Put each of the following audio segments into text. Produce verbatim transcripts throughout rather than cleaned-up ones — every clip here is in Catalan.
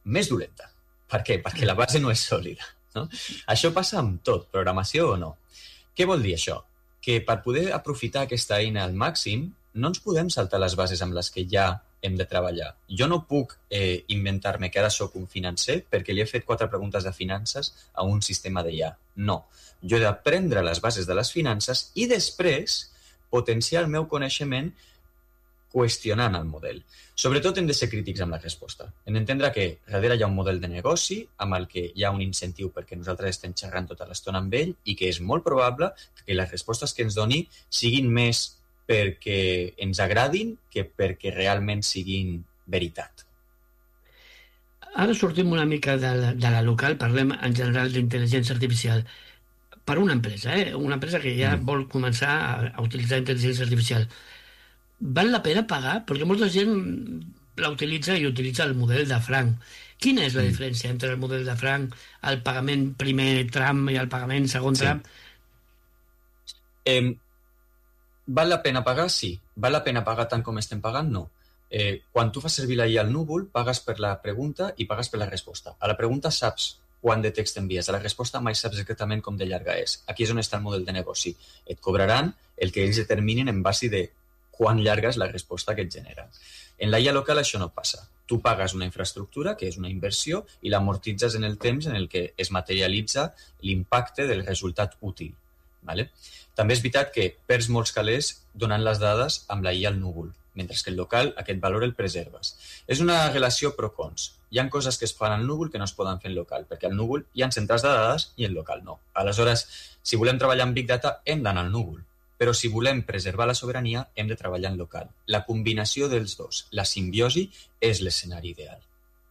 més dolenta. Per què? Perquè la base no és sòlida. No? Això passa amb tot, programació o no. Què vol dir això? Que per poder aprofitar aquesta eina al màxim no ens podem saltar les bases amb les que ja hem de treballar. Jo no puc eh, inventar-me que ara soc un financer perquè li he fet quatre preguntes de finances a un sistema d'I A. No. Jo he d'aprendre les bases de les finances i després potenciar el meu coneixement qüestionant el model. Sobretot hem de ser crítics amb la resposta. Hem d'entendre que darrere hi ha un model de negoci amb el que hi ha un incentiu perquè nosaltres estem xerrant tota l'estona amb ell i que és molt probable que les respostes que ens doni siguin més perquè ens agradin que perquè realment siguin veritat. Ara sortim una mica de la, de la local, parlem en general d'intel·ligència artificial. Per una empresa, eh? una empresa que ja mm. vol començar a, a utilitzar intel·ligència artificial. Val la pena pagar? Perquè molta gent la utilitza i utilitza el model de franc. Quina és la mm. diferència entre el model de franc, el pagament primer tram i el pagament segon sí. tram? Eh, val la pena pagar? Sí. Val la pena pagar tant com estem pagant? No. Eh, quan tu fas servir la I A al núvol, pagues per la pregunta i pagues per la resposta. A la pregunta saps quant de text envies. A la resposta mai saps exactament com de llarga és. Aquí és on està el model de negoci. Et cobraran el que ells determinin en base de quan llarga és la resposta que et genera. En la I A local això no passa. Tu pagues una infraestructura, que és una inversió, i l'amortitzes en el temps en el que es materialitza l'impacte del resultat útil. Vale? També és veritat que perds molts calés donant les dades amb la I A al núvol, mentre que el local aquest valor el preserves. És una relació pro-cons. Hi ha coses que es fan al núvol que no es poden fer en local, perquè al núvol hi ha centrals de dades i en local no. Aleshores, si volem treballar en Big Data, hem d'anar al núvol. Però si volem preservar la sobirania, hem de treballar en local. La combinació dels dos, la simbiosi, és l'escenari ideal.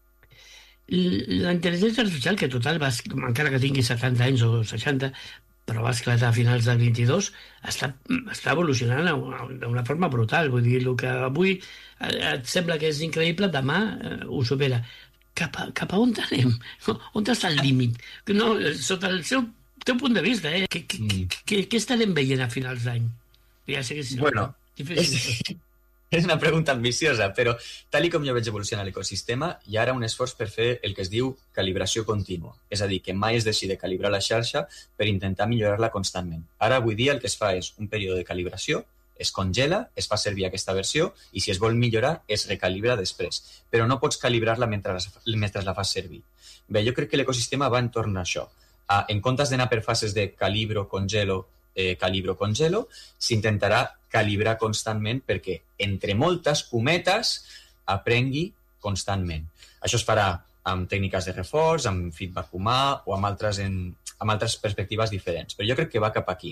La intel·ligència artificial, que total, va, encara que tingui setanta anys o seixanta, però va esclatar a finals del vint-i-dos, està, està evolucionant d'una forma brutal. Vull dir, el que avui et sembla que és increïble, demà eh, ho supera. Cap a, cap a on anem? On està el límit? No, sota el seu teu punt de vista, eh? Què, què, què, què estarem veient a finals d'any? Ja sé que és bueno, difícil. És, és una pregunta ambiciosa, però tal com jo veig evolucionar l'ecosistema, hi ha ara un esforç per fer el que es diu calibració contínua. És a dir, que mai es deixi de calibrar la xarxa per intentar millorar-la constantment. Ara, avui dia, el que es fa és un període de calibració, es congela, es fa servir aquesta versió i si es vol millorar, es recalibra després. Però no pots calibrar-la mentre, mentre la fas servir. Bé, jo crec que l'ecosistema va entorn a això. A, en comptes d'anar per fases de calibro, congelo, eh, calibro, congelo, s'intentarà calibrar constantment perquè, entre moltes cometes, aprengui constantment. Això es farà amb tècniques de reforç, amb feedback humà o amb altres, en, amb altres perspectives diferents. Però jo crec que va cap aquí.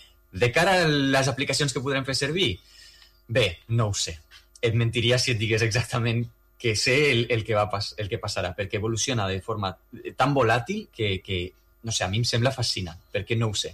De cara a les aplicacions que podrem fer servir? Bé, no ho sé. Et mentiria si et digués exactament que sé el, el, que, va pas, el que passarà, perquè evoluciona de forma tan volàtil que, que no sé, a mi em sembla fascinant, perquè no ho sé.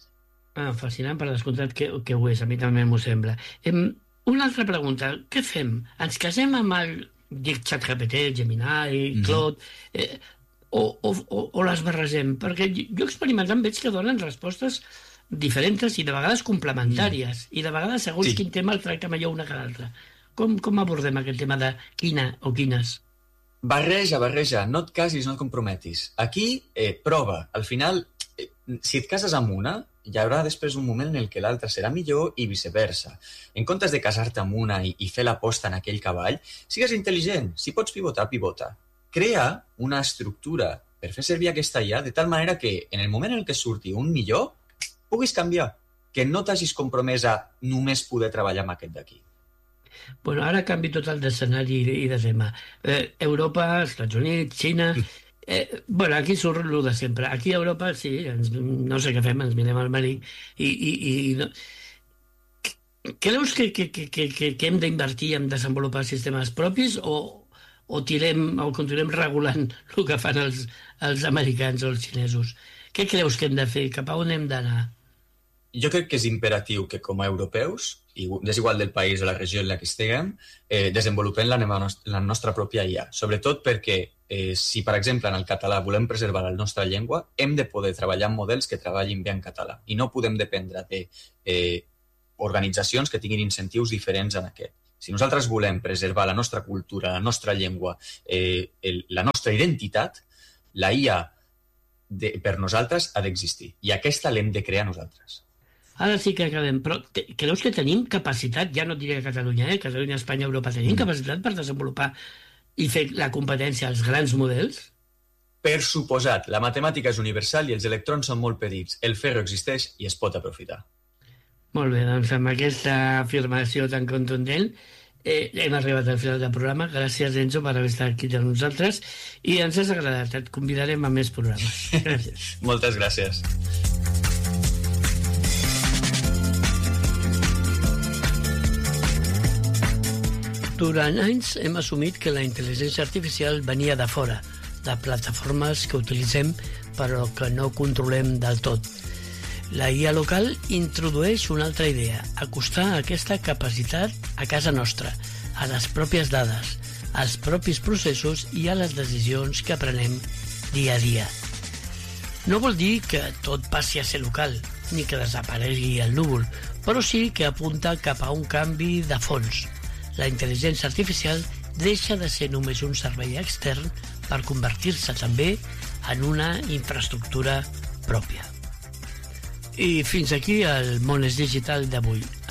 Ah, fascinant, per descomptat que, que ho és, a mi també m'ho sembla. Em, una altra pregunta, què fem? Ens casem amb el ChatGPT, Gemini, Claude, mm-hmm. eh, o, o, o, o les barregem? Perquè jo experimentant veig que donen respostes diferents i de vegades complementàries, mm. i de vegades segons sí. quin tema el tracta millor una que l'altra. Com, com abordem aquest tema de quina o quines? Barreja, barreja, no et casis, no et comprometis. Aquí, eh, prova. Al final, eh, si et cases amb una, hi haurà després un moment en el que l'altra serà millor i viceversa. En comptes de casar-te amb una i, i fer l'aposta en aquell cavall, sigues intel·ligent. Si pots pivotar, pivota. Crea una estructura per fer servir aquesta I A de tal manera que en el moment en què surti un millor, puguis canviar. Que no t'hagis compromès a només poder treballar amb aquest d'aquí. Bueno, ara canvi tot el d'escenari i de tema. Eh, Europa, Estats Units, Xina... Eh, bueno, aquí surt el de sempre. Aquí a Europa, sí, ens, no sé què fem, ens mirem al marí i... i, i no. Creus que, que, que, que, que hem d'invertir en desenvolupar sistemes propis o, o, tirem, o continuem regulant el que fan els, els americans o els xinesos? Què creus que hem de fer? Cap a on hem d'anar? Jo crec que és imperatiu que com a europeus, i és igual del país o la regió en la que estiguem, eh, desenvolupem la, la nostra pròpia I A. Sobretot perquè eh, si, per exemple, en el català volem preservar la nostra llengua, hem de poder treballar amb models que treballin bé en català i no podem dependre de eh, organitzacions que tinguin incentius diferents en aquest. Si nosaltres volem preservar la nostra cultura, la nostra llengua, eh, el, la nostra identitat, la I A de, per nosaltres ha d'existir. I aquesta l'hem de crear nosaltres. Ara sí que acabem, però te, creus que tenim capacitat, ja no diré a Catalunya, eh? Catalunya, Espanya, Europa, tenim mm. capacitat per desenvolupar i fer la competència als grans models? Per suposat, la matemàtica és universal i els electrons són molt petits. El ferro existeix i es pot aprofitar. Molt bé, doncs amb aquesta afirmació tan contundent eh, hem arribat al final del programa. Gràcies, Enzo, per haver estat aquí amb nosaltres i ens has agradat. Et convidarem a més programes. Gràcies. Moltes gràcies. Durant anys hem assumit que la intel·ligència artificial venia de fora, de plataformes que utilitzem però que no controlem del tot. La I A local introdueix una altra idea, acostar aquesta capacitat a casa nostra, a les pròpies dades, als propis processos i a les decisions que prenem dia a dia. No vol dir que tot passi a ser local, ni que desaparegui el núvol, però sí que apunta cap a un canvi de fons. La intel·ligència artificial deixa de ser només un servei extern per convertir-se també en una infraestructura pròpia. I fins aquí el Món és Digital d'avui.